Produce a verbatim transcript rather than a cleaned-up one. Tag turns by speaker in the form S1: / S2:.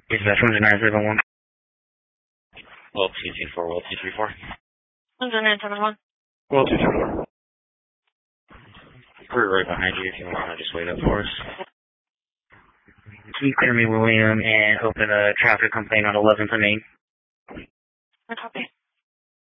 S1: Is that from the nine seven one?
S2: Well, two two four, well, two three four.
S3: From the nine seven one.
S1: Well, two two four.
S2: We're right behind you if you want to just wait up for us.
S1: Can you clear me, William, and open a traffic complaint on eleventh and Main?
S3: No copy.